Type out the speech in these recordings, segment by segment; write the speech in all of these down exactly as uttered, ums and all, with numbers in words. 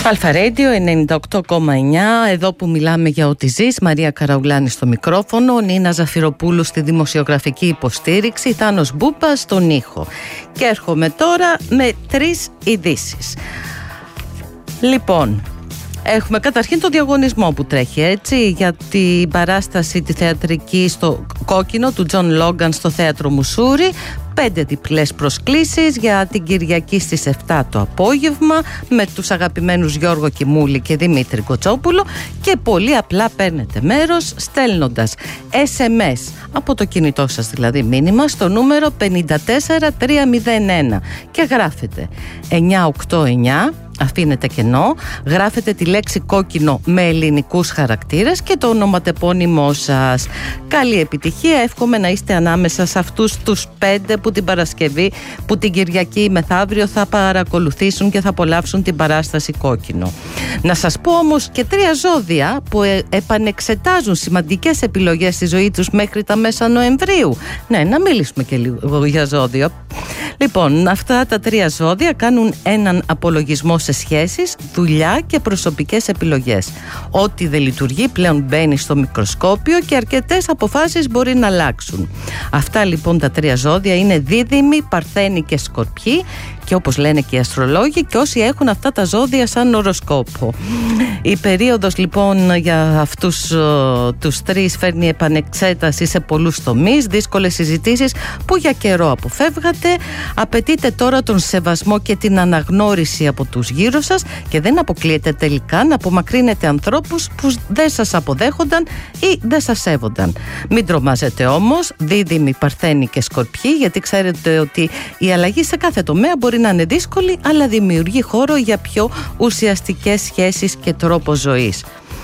Αλφα Radio ενενήντα οκτώ κόμμα εννιά, εδώ που μιλάμε για ό,τι ζεις. Μαρία Καραουλάνη στο μικρόφωνο, Νίνα Ζαφυροπούλου στη δημοσιογραφική υποστήριξη, Θάνος Μπούπας στον ήχο. Και έρχομαι τώρα με τρεις ειδήσεις. Λοιπόν, έχουμε καταρχήν το διαγωνισμό που τρέχει, έτσι, για την παράσταση τη θεατρική στο Κόκκινο του Τζον Λόγκαν στο Θέατρο Μουσούρι. Πέντε διπλές προσκλήσεις για την Κυριακή στις επτά το απόγευμα με τους αγαπημένους Γιώργο Κιμούλη και Δημήτρη Κοτσόπουλο, και πολύ απλά παίρνετε μέρος στέλνοντας ες εμ ες από το κινητό σας, δηλαδή μήνυμα, στο νούμερο πέντε τέσσερα τρία μηδέν ένα και γράφετε εννιά οκτώ εννιά, αφήνετε κενό, γράφετε τη λέξη κόκκινο με ελληνικούς χαρακτήρες και το ονοματεπώνυμό σας. Καλή επιτυχία, εύχομαι να είστε ανάμεσα σε αυτούς τους πέντε που την Παρασκευή, που την Κυριακή μεθαύριο θα παρακολουθήσουν και θα απολαύσουν την παράσταση Κόκκινο. Να σας πω όμως και τρία ζώδια που ε, επανεξετάζουν σημαντικές επιλογές στη ζωή τους μέχρι τα μέσα Νοεμβρίου. Ναι, να μιλήσουμε και λίγο για ζώδιο. Λοιπόν, αυτά τα τρία ζώδια κάνουν έναν απολογισμό σε σχέσεις, δουλειά και προσωπικές επιλογές. Ό,τι δεν λειτουργεί πλέον μπαίνει στο μικροσκόπιο και αρκετές αποφάσεις μπορεί να αλλάξουν. Αυτά λοιπόν τα τρία ζώδια είναι Δίδυμοι, Παρθένοι και Σκορπιοί, και όπως λένε και οι αστρολόγοι και όσοι έχουν αυτά τα ζώδια σαν οροσκόπο. Η περίοδος λοιπόν για αυτούς uh, τους τρεις φέρνει επανεξέταση σε πολλούς τομείς, δύσκολες συζητήσεις που για καιρό αποφεύγατε. Απαιτείτε τώρα τον σεβασμό και την αναγνώριση από τους γύρω σας και δεν αποκλείεται τελικά να απομακρύνετε ανθρώπους που δεν σας αποδέχονταν ή δεν σας σέβονταν. Μην τρομάζετε όμως, Δίδυμοι, Παρθένοι και Σκορπιοί, γιατί ξέρετε ότι η αλλαγή σε κάθε τομέα μπορεί να είναι δύσκολη, αλλά δημιουργεί χώρο για πιο ουσιαστικές σχέσεις και τρόπο ζωής.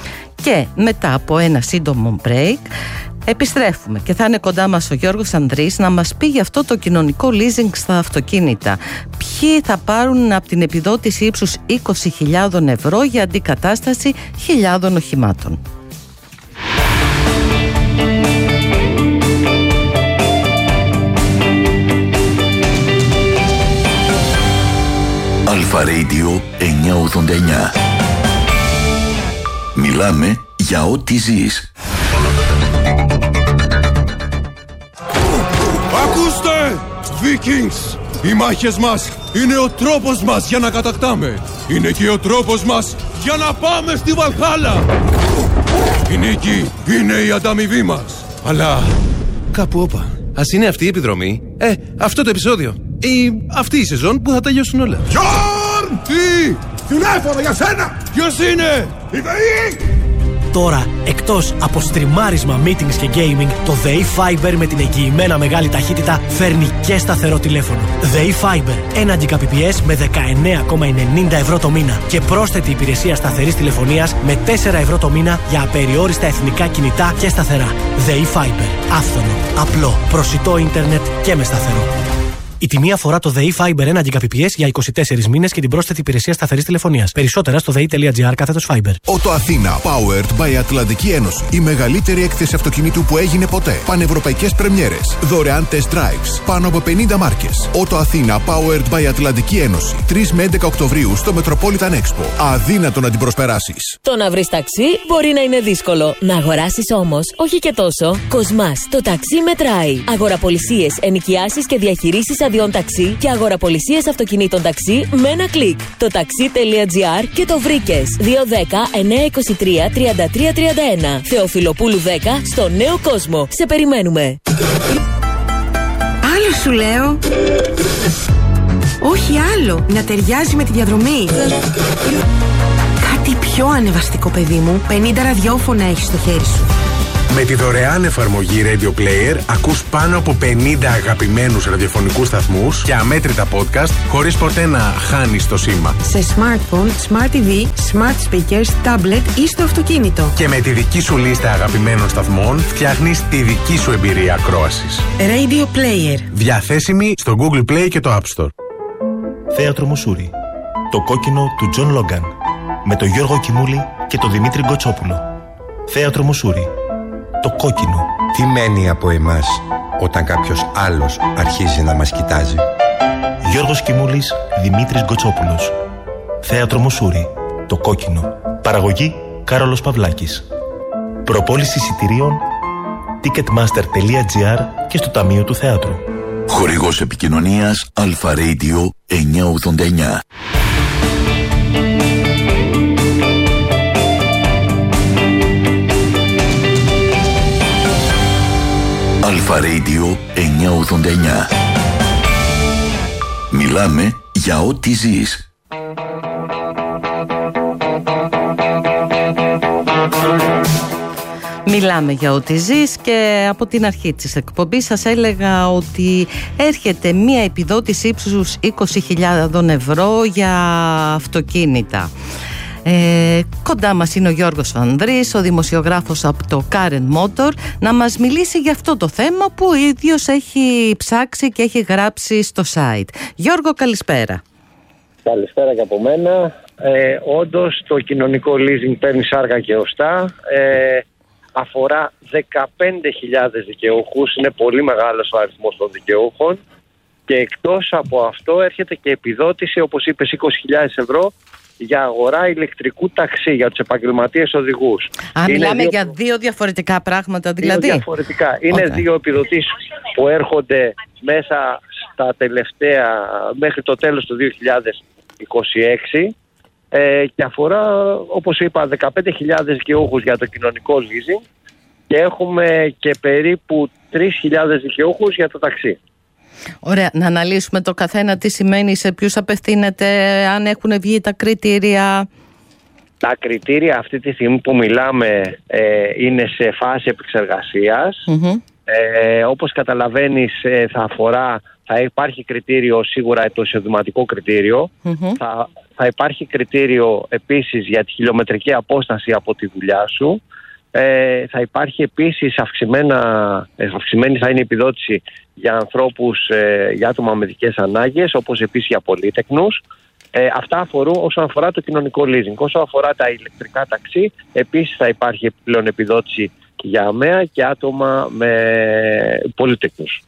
Και μετά από ένα σύντομο break επιστρέφουμε και θα είναι κοντά μας ο Γιώργος Ανδρής να μας πει για αυτό το κοινωνικό leasing στα αυτοκίνητα. Ποιοι θα πάρουν από την επιδότηση ύψους είκοσι χιλιάδες ευρώ για αντικατάσταση χιλιάδων οχημάτων. Αλφα Radio εννιακόσια ογδόντα εννιά. Μιλάμε για ό,τι ζεις. Ακούστε! Vikings! Οι μάχες μας είναι ο τρόπος μας για να κατακτάμε. Είναι και ο τρόπος μας για να πάμε στη Βαλχάλα. Η νίκη είναι η ανταμοιβή μας. Αλλά κάπου όπα. Ας είναι αυτή η επιδρομή. Ε, αυτό το επεισόδιο. Ή αυτή η σεζόν που θα τελειώσουν όλα. Γιόρν! Τι! Τηλέφωνο για σένα! Ποιος είναι? Η ΔΕΗ! Τώρα, εκτός από στριμάρισμα, meetings και gaming, το ΔΕΗ Fiber με την εγγυημένα μεγάλη ταχύτητα φέρνει και σταθερό τηλέφωνο. ΔΕΗ Fiber, ένα Gbps με δεκαεννέα κόμμα ενενήντα ευρώ το μήνα και πρόσθετη υπηρεσία σταθερής τηλεφωνίας με τέσσερα ευρώ το μήνα για απεριόριστα εθνικά κινητά και σταθερά. ΔΕΗ Fiber, άφθονο, απλό, προσιτό ίντερνετ και με σταθερό. Η τιμή αφορά το ΔΕΗ Fiber ένα Gbps για είκοσι τέσσερις μήνες και την πρόσθετη υπηρεσία σταθερής τηλεφωνίας. Περισσότερα στο δei.gr κάθετος Fiber. Auto Athena, powered by Ατλαντική Ένωση. Η μεγαλύτερη έκθεση αυτοκινήτου που έγινε ποτέ. Πανευρωπαϊκές πρεμιέρες. Δωρεάν test drives. Πάνω από πενήντα μάρκες. Auto Athena, powered by Ατλαντική Ένωση. τρεις με έντεκα Οκτωβρίου στο Metropolitan Expo. Αδύνατο να την προσπεράσεις. Το να βρεις ταξί μπορεί να είναι δύσκολο. Να αγοράσεις όμως, όχι και τόσο. Κοσμάς, το ταξί μετράει. Αγοραπολισίες, ενοικιάσεις και διαχειρήσεις αδειών ταξί και αγοραπολισίες αυτοκινήτων ταξί με ένα κλικ. Το ταξί.gr και το βρήκες. δύο δέκα εννιακόσια είκοσι τρία τριάντα τρία τριάντα ένα. Θεοφιλοπούλου δέκα στο Νέο Κόσμο. Σε περιμένουμε. Άλλο σου λέω. Όχι άλλο. Να ταιριάζει με τη διαδρομή. Κάτι πιο ανεβαστικό, παιδί μου. πενήντα ραδιόφωνα έχεις στο χέρι σου. Με τη δωρεάν εφαρμογή Radio Player ακούς πάνω από πενήντα αγαπημένους ραδιοφωνικούς σταθμούς και αμέτρητα podcast χωρίς ποτέ να χάνεις το σήμα. Σε smartphone, smart τι βι, smart speakers, tablet ή στο αυτοκίνητο. Και με τη δική σου λίστα αγαπημένων σταθμών φτιάχνεις τη δική σου εμπειρία ακρόασης. Radio Player. Διαθέσιμη στο Google Play και το App Store. Θέατρο Μουσούρι. Το κόκκινο του Τζον Λόγκαν. Με τον Γιώργο Κιμούλη και τον Δημήτρη Κοτσόπουλο. Θέατρο Μουσούρι. Το κόκκινο. Τι μένει από εμάς όταν κάποιος άλλος αρχίζει να μας κοιτάζει? Γιώργος Κιμούλης, Δημήτρης Γκοτσόπουλος. Θέατρο Μουσούρι. Το Κόκκινο. Παραγωγή Κάρολος Παυλάκης. Προπόληση εισιτηρίων ticketmaster τελεία gr και στο Ταμείο του Θεάτρου. Χορηγός επικοινωνίας Αλφα Radio εννιακόσια ογδόντα εννιά. Αλφα Radio εννιακόσια ογδόντα εννιά. Μιλάμε για ό,τι ζεις. Μιλάμε για ό,τι ζεις και από την αρχή της εκπομπής σας έλεγα ότι έρχεται μία επιδότηση ύψους είκοσι χιλιάδες ευρώ για αυτοκίνητα. Ε, κοντά μας είναι ο Γιώργος Ανδρής, ο δημοσιογράφος από το Current Motor, να μας μιλήσει για αυτό το θέμα που ο ίδιος έχει ψάξει και έχει γράψει στο site. Γιώργο, καλησπέρα. Καλησπέρα και από μένα. Ε, όντως το κοινωνικό leasing παίρνει σάρκα και οστά. Ε, αφορά δεκαπέντε χιλιάδες δικαιούχους, είναι πολύ μεγάλος ο αριθμός των δικαιούχων και εκτός από αυτό έρχεται και επιδότηση, όπως είπες, είκοσι χιλιάδες ευρώ για αγορά ηλεκτρικού ταξί για τους επαγγελματίες οδηγούς. Α, είναι μιλάμε δύο... για δύο διαφορετικά πράγματα δηλαδή. Δύο διαφορετικά. Είναι okay. δύο επιδοτήσεις που έρχονται μέσα στα τελευταία, μέχρι το τέλος του δύο χιλιάδες είκοσι έξι ε, και αφορά, όπως είπα, δεκαπέντε χιλιάδες δικαιούχους για το κοινωνικό leasing και έχουμε και περίπου τρεις χιλιάδες δικαιούχους για το ταξί. Ωραία, να αναλύσουμε το καθένα τι σημαίνει, σε ποιους απευθύνεται, αν έχουν βγει τα κριτήρια. Τα κριτήρια αυτή τη στιγμή που μιλάμε ε, είναι σε φάση επεξεργασίας. Mm-hmm. Ε, όπως καταλαβαίνεις ε, θα αφορά, θα υπάρχει κριτήριο σίγουρα το εισοδηματικό κριτήριο. Mm-hmm. Θα, θα υπάρχει κριτήριο επίσης για τη χιλιομετρική απόσταση από τη δουλειά σου. Ε, θα υπάρχει επίσης αυξημένα, ε, αυξημένη θα είναι η επιδότηση για ανθρώπους, ε, για άτομα με ειδικές ανάγκες, όπως επίσης για πολύτεκνους. Ε, αυτά αφορούν όσον αφορά το κοινωνικό leasing. Όσον αφορά τα ηλεκτρικά ταξί, επίσης θα υπάρχει επιπλέον επιδότηση για ΑΜΕΑ και άτομα με πολύτεκνους.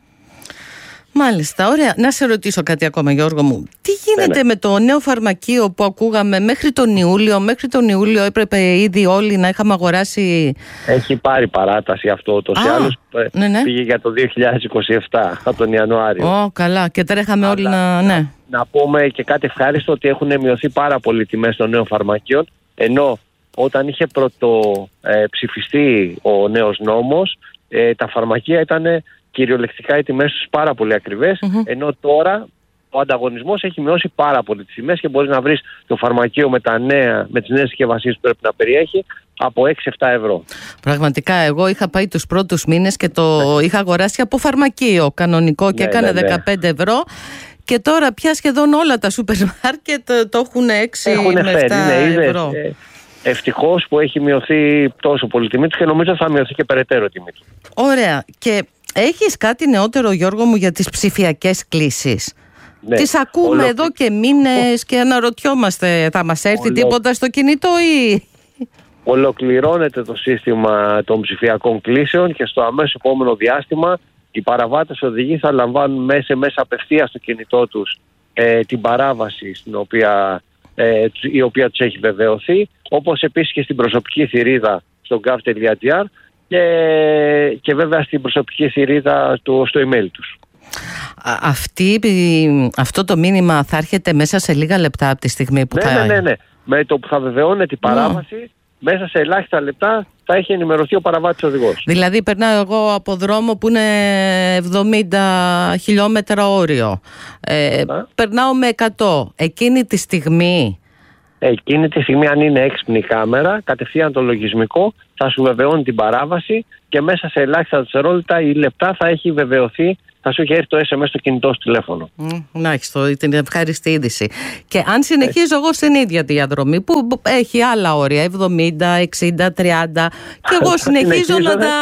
Μάλιστα, ωραία. Να σε ρωτήσω κάτι ακόμα, Γιώργο μου. Τι γίνεται ναι, ναι. με το νέο φαρμακείο που ακούγαμε μέχρι τον Ιούλιο? Μέχρι τον Ιούλιο έπρεπε ήδη όλοι να είχαμε αγοράσει. Έχει πάρει παράταση αυτό ούτως ή άλλως. Ναι, ναι. Πήγε για το δύο χιλιάδες είκοσι επτά από τον Ιανουάριο. Ω, καλά. Και τρέχαμε Αλλά, όλοι να. Ναι. Να πούμε και κάτι ευχάριστο, ότι έχουν μειωθεί πάρα πολύ οι τιμές των νέων φαρμακείων. Ενώ όταν είχε πρωτοψηφιστεί ε, ο νέος νόμος, ε, τα φαρμακεία ήταν κυριολεκτικά οι τιμές τους πάρα πολύ ακριβές, mm-hmm. ενώ τώρα ο ανταγωνισμός έχει μειώσει πάρα πολύ τις τιμές και μπορείς να βρεις το φαρμακείο με, τα νέα, με τις νέες συσκευασίες που πρέπει να περιέχει από έξι με επτά ευρώ. Πραγματικά, εγώ είχα πάει τους πρώτους μήνες και το ναι. είχα αγοράσει από φαρμακείο κανονικό και ναι, έκανε ναι, ναι. δεκαπέντε ευρώ. Και τώρα πια σχεδόν όλα τα σούπερ μάρκετ το έχουν έξι με επτά ναι, ευρώ. Ε, ευτυχώς που έχει μειωθεί τόσο πολύ τιμή του και νομίζω θα μειωθεί και περαιτέρω τιμή του. Ωραία. Και έχεις κάτι νεότερο, Γιώργο μου, για τις ψηφιακές κλήσεις? Ναι. Τις ακούμε Ολο... εδώ και μήνες και αναρωτιόμαστε, θα μας έρθει Ολο... τίποτα στο κινητό ή... Ολοκληρώνεται το σύστημα των ψηφιακών κλήσεων και στο αμέσως επόμενο διάστημα οι παραβάτες οδηγοί θα λαμβάνουν μέσα, μέσα απευθείας στο κινητό τους ε, την παράβαση στην οποία, ε, η οποία τους έχει βεβαιωθεί, όπως επίσης και στην προσωπική θηρίδα στο gov τελεία gr και, και βέβαια στην προσωπική θηρίδα του, στο email τους. Αυτή, αυτό το μήνυμα θα έρχεται μέσα σε λίγα λεπτά από τη στιγμή που ναι, θα... Ναι, ναι, ναι. Με το που θα βεβαιώνεται η παράβαση, mm. μέσα σε ελάχιστα λεπτά θα έχει ενημερωθεί ο παραβάτης οδηγός. Δηλαδή περνάω εγώ από δρόμο που είναι εβδομήντα χιλιόμετρα όριο. Ε, περνάω με εκατό. Εκείνη τη στιγμή... Εκείνη τη στιγμή, αν είναι έξυπνη η κάμερα, κατευθείαν το λογισμικό θα σου βεβαιώνει την παράβαση και μέσα σε ελάχιστα δευτερόλεπτα ή λεπτά θα έχει βεβαιωθεί, θα σου έχει έρθει το ες εμ ες στο κινητό σου τηλέφωνο. Mm, να έχεις το, την ευχάριστη είδηση. Και αν συνεχίζω εγώ στην ίδια διαδρομή που έχει άλλα όρια, εβδομήντα, εξήντα, τριάντα, και εγώ συνεχίζω να τα...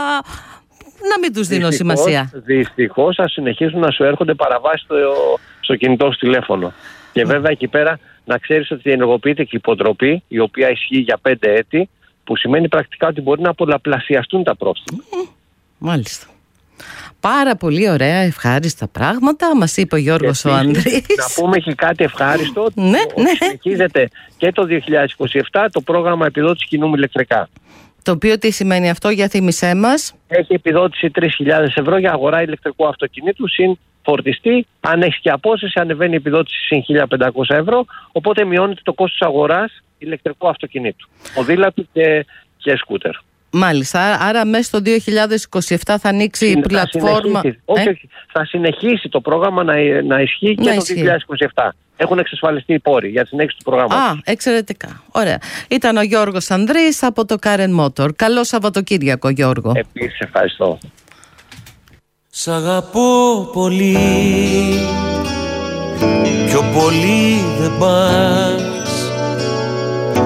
να μην τους δίνω δυστυχώς, σημασία. Δυστυχώς θα συνεχίζουν να σου έρχονται παραβάσεις στο, στο κινητό σου τηλέφωνο. Και mm. βέβαια εκεί πέρα να ξέρεις ότι ενεργοποιείται και η υποτροπή, η οποία ισχύει για πέντε έτη, που σημαίνει πρακτικά ότι μπορεί να πολλαπλασιαστούν τα πρόστιμα. Mm. Μάλιστα. Πάρα πολύ ωραία, ευχάριστα πράγματα. Μας είπε ο Γιώργος ο Ανδρής. Να πούμε και κάτι ευχάριστο. Ναι, ναι. Συνεχίζεται και το δύο χιλιάδες είκοσι επτά το πρόγραμμα επιδότηση κοινού με ηλεκτρικά. Το οποίο τι σημαίνει αυτό, για θύμισέ μας. Έχει επιδότηση τρεις χιλιάδες ευρώ για αγορά ηλεκτρικού αυτοκινήτου συν φορτιστή. Αν έχει και απόσταση, ανεβαίνει η επιδότηση συν χίλια πεντακόσια ευρώ. Οπότε μειώνεται το κόστος αγοράς ηλεκτρικού αυτοκινήτου, ποδήλατου και, και σκούτερ. Μάλιστα, άρα μέσα στο δύο χιλιάδες είκοσι επτά θα ανοίξει η πλατφόρμα. Ε? Όχι, όχι, θα συνεχίσει το πρόγραμμα να, να ισχύει και να το δύο χιλιάδες είκοσι επτά. Έχουν εξασφαλιστεί οι πόροι για τη συνέχιση του προγράμματος. Α, εξαιρετικά. Ωραία. Ήταν ο Γιώργος Ανδρής από το Karen Motor. Καλό Σαββατοκύριακο, Γιώργο. Επίσης, ευχαριστώ. Σ' αγαπώ πολύ, πιο πολύ δεν πας.